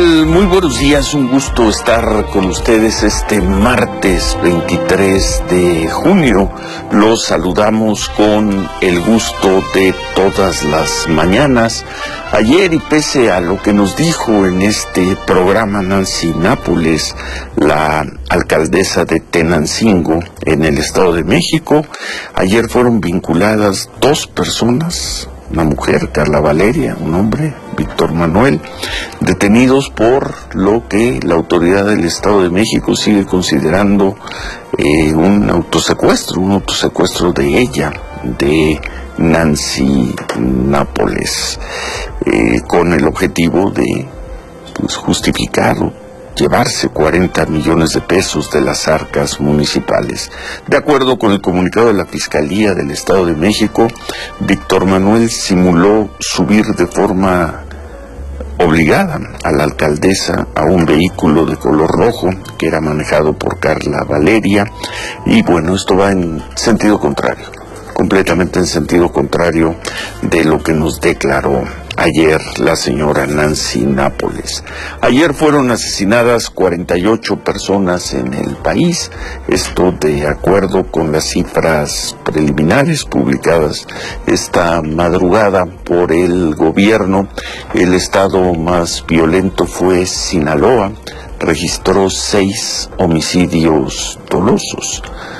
tal? Muy buenos días, un gusto estar con ustedes este martes 23 de junio. Los saludamos con el gusto de todas las mañanas. Ayer, y pese a lo que nos dijo en este programa Nancy Nápoles, la alcaldesa de Tenancingo, en el Estado de México, ayer fueron vinculadas 2 personas, una mujer, Carla Valeria, un hombre, Víctor Manuel, detenidos por lo que la autoridad del Estado de México sigue considerando un autosecuestro de ella, de Nancy Nápoles, con el objetivo de justificar o llevarse 40 millones de pesos de las arcas municipales. De acuerdo con el comunicado de la Fiscalía del Estado de México, Víctor Manuel simuló subir de forma obligada a la alcaldesa a un vehículo de color rojo que era manejado por Carla Valeria, y bueno, esto va en sentido contrario, completamente en sentido contrario de lo que nos declaró ayer la señora Nancy Nápoles. Ayer fueron asesinadas 48 personas en el país, esto de acuerdo con las cifras preliminares publicadas esta madrugada por el gobierno. El estado más violento fue Sinaloa, registró 6 homicidios dolosos.